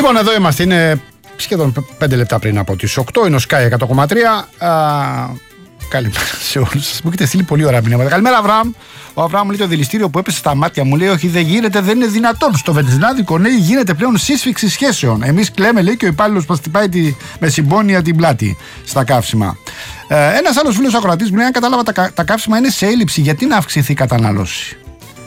Λοιπόν, εδώ είμαστε. Είναι σχεδόν 5 λεπτά πριν από τις 8. Είναι ο Sky 100,3. Καλημέρα σε όλους σας. Μου έχετε στείλει πολύ ωραία μηνύματα. Καλημέρα, Αβραάμ. Ο Αβραάμ μου λέει το δηληστήριο που έπεσε στα μάτια μου. Λέει: όχι, δεν γίνεται, δεν είναι δυνατόν. Στο βενζινάδικο, λέει, γίνεται πλέον σύσφυξη σχέσεων. Εμείς κλαίμε, λέει, και ο υπάλληλος μας χτυπάει με συμπόνια την πλάτη στα καύσιμα. Ένας άλλος φίλος ακροατής μου λέει: αν κατάλαβα, τα καύσιμα είναι σε έλλειψη. Γιατί να αυξηθεί η κατανάλωση?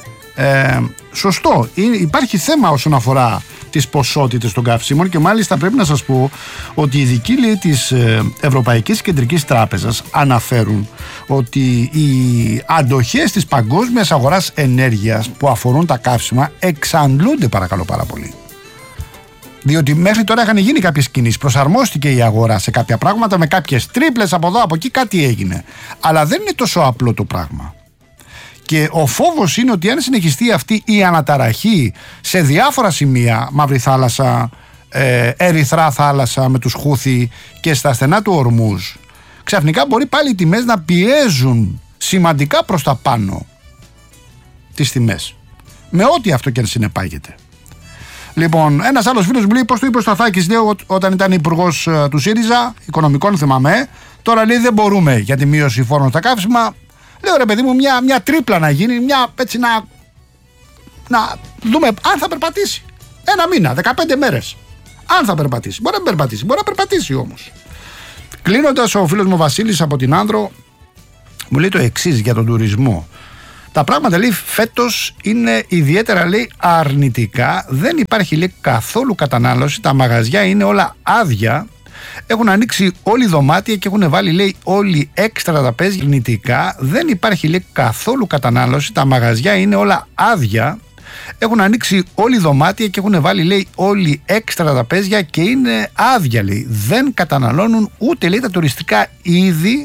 Σωστό. Υπάρχει θέμα όσον αφορά τις ποσότητες των καυσίμων και μάλιστα πρέπει να σας πω ότι οι ειδικοί, λέει, της Ευρωπαϊκής Κεντρικής Τράπεζας αναφέρουν ότι οι αντοχές της παγκόσμιας αγοράς ενέργειας που αφορούν τα καύσιμα εξαντλούνται, παρακαλώ πάρα πολύ. Διότι μέχρι τώρα είχαν γίνει κάποιες κινήσεις, προσαρμόστηκε η αγορά σε κάποια πράγματα με κάποιες τρίπλες από εδώ από εκεί, κάτι έγινε. Αλλά δεν είναι τόσο απλό το πράγμα. Και ο φόβος είναι ότι αν συνεχιστεί αυτή η αναταραχή σε διάφορα σημεία, Μαύρη Θάλασσα, Ερυθρά Θάλασσα με τους Χούθι και στα στενά του Ορμούζ, ξαφνικά μπορεί πάλι οι τιμές να πιέζουν σημαντικά προς τα πάνω τις τιμές. Με ό,τι αυτό και αν συνεπάγεται. Λοιπόν, ένας άλλος φίλος μου λέει: πώς το είπε ο Σταθάκης, λέει, όταν ήταν υπουργός του ΣΥΡΙΖΑ, οικονομικών, θυμάμαι, τώρα λέει δεν μπορούμε για τη μείωση φόρων στα καύσιμα. Λέω, ρε παιδί μου, μια τρίπλα να γίνει, έτσι να δούμε αν θα περπατήσει. Ένα μήνα, 15 μέρες. Αν θα περπατήσει. Μπορεί να περπατήσει, μπορεί να περπατήσει όμως. Κλείνοντας, ο φίλος μου Βασίλης από την Άνδρο μου λέει το εξής για τον τουρισμό. Τα πράγματα, λέει, φέτος είναι ιδιαίτερα, λέει, αρνητικά. Δεν υπάρχει, λέει, καθόλου κατανάλωση. Τα μαγαζιά είναι όλα άδεια. Έχουν ανοίξει όλοι δωμάτια και έχουν βάλει, λέει, όλοι έξτρα τραπέζια. Αρνητικά. Δεν υπάρχει, λέει, καθόλου κατανάλωση. Τα μαγαζιά είναι όλα άδεια. Έχουν ανοίξει όλοι δωμάτια και έχουν βάλει, λέει, όλοι έξτρα τραπέζια και είναι άδεια, λέει. Δεν καταναλώνουν ούτε, λέει, τα τουριστικά είδη